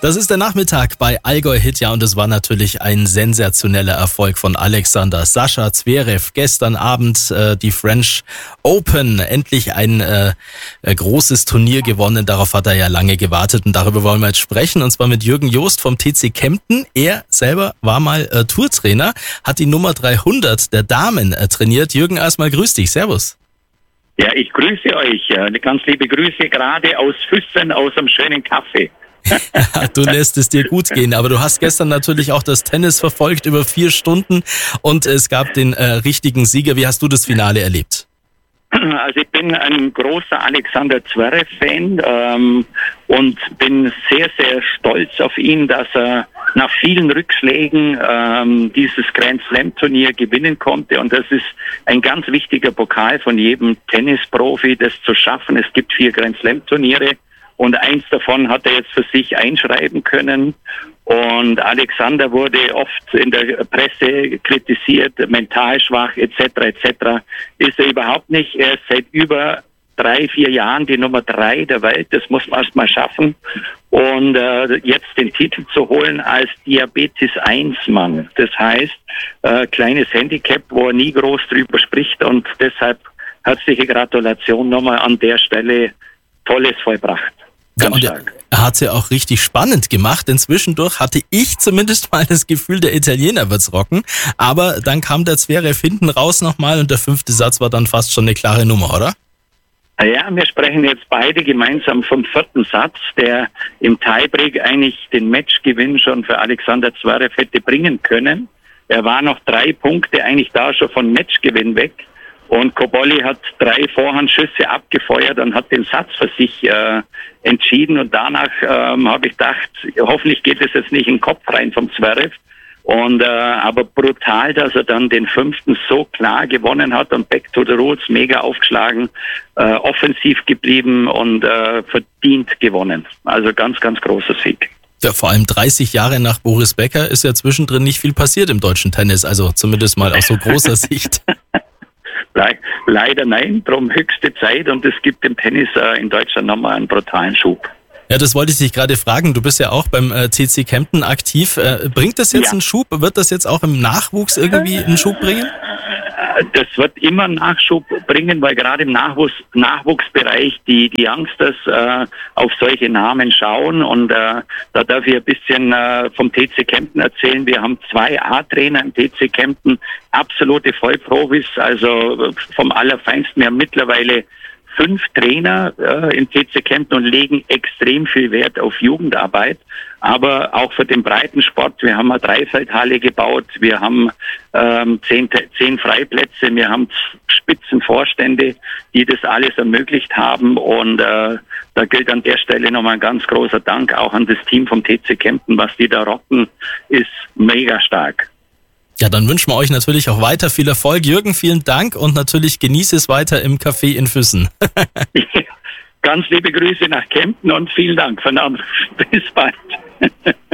Das ist der Nachmittag bei Allgäu Hit, ja, und es war natürlich ein sensationeller Erfolg von Alexander Sascha Zverev. Gestern Abend die French Open, endlich ein großes Turnier gewonnen. Darauf hat er ja lange gewartet und darüber wollen wir jetzt sprechen, und zwar mit Jürgen Jost vom TC Kempten. Er selber war mal Tourtrainer, hat die Nummer 300 der Damen trainiert. Jürgen, erstmal grüß dich, servus. Ja, ich grüße euch. Eine ganz liebe Grüße gerade aus Füssen, aus einem schönen Kaffee. Du lässt es dir gut gehen, aber du hast gestern natürlich auch das Tennis verfolgt über 4 Stunden und es gab den richtigen Sieger. Wie hast du das Finale erlebt? Also ich bin ein großer Alexander Zverev-Fan und bin sehr, sehr stolz auf ihn, dass er nach vielen Rückschlägen dieses Grand Slam-Turnier gewinnen konnte. Und das ist ein ganz wichtiger Pokal von jedem Tennisprofi, das zu schaffen. Es gibt 4 Grand Slam-Turniere. Und eins davon hat er jetzt für sich einschreiben können. Und Alexander wurde oft in der Presse kritisiert, mental schwach etc. etc. Ist er überhaupt nicht. Er ist seit über 3-4 Jahren die Nummer 3 der Welt. Das muss man erst mal schaffen. Und jetzt den Titel zu holen als Diabetes-1-Mann. Das heißt, kleines Handicap, wo er nie groß drüber spricht. Und deshalb herzliche Gratulation nochmal an der Stelle. Tolles vollbracht. Ja, und er hat es ja auch richtig spannend gemacht, denn zwischendurch hatte ich zumindest mal das Gefühl, der Italiener wird's rocken, aber dann kam der Zverev hinten raus nochmal und der 5. Satz war dann fast schon eine klare Nummer, oder? Ja, wir sprechen jetzt beide gemeinsam vom 4. Satz, der im Tiebreak eigentlich den Matchgewinn schon für Alexander Zverev hätte bringen können. Er war noch 3 Punkte eigentlich da schon von Matchgewinn weg. Und Cobolli hat 3 Vorhandschüsse abgefeuert und hat den Satz für sich entschieden. Und danach habe ich gedacht, hoffentlich geht es jetzt nicht in den Kopf rein vom Zverev. Und aber brutal, dass er dann den 5. so klar gewonnen hat und back to the roots, mega aufgeschlagen, offensiv geblieben und verdient gewonnen. Also ganz, ganz großer Sieg. Ja, vor allem 30 Jahre nach Boris Becker ist ja zwischendrin nicht viel passiert im deutschen Tennis. Also zumindest mal aus so großer Sicht. Leider nein, darum höchste Zeit, und es gibt im Tennis in Deutschland nochmal einen brutalen Schub. Ja, das wollte ich dich gerade fragen. Du bist ja auch beim TC Kempten aktiv. Bringt das jetzt einen Schub? Wird das jetzt auch im Nachwuchs irgendwie einen Schub bringen? Das wird immer Nachschub bringen, weil gerade im Nachwuchsbereich die Youngsters auf solche Namen schauen. Und da darf ich ein bisschen vom TC Kempten erzählen. Wir haben 2 A-Trainer im TC Kempten, absolute Vollprofis, also vom Allerfeinsten. Wir haben mittlerweile 5 Trainer im TC Kempten und legen extrem viel Wert auf Jugendarbeit, aber auch für den Breitensport. Wir haben eine Dreifeldhalle gebaut, wir haben 10 Freiplätze, wir haben Spitzenvorstände, die das alles ermöglicht haben, und da gilt an der Stelle nochmal ein ganz großer Dank auch an das Team vom TC Kempten. Was die da rocken, ist mega stark. Ja, dann wünschen wir euch natürlich auch weiter viel Erfolg. Jürgen, vielen Dank, und natürlich genieße es weiter im Café in Füssen. Ganz liebe Grüße nach Kempten und vielen Dank für den Anruf. Bis bald.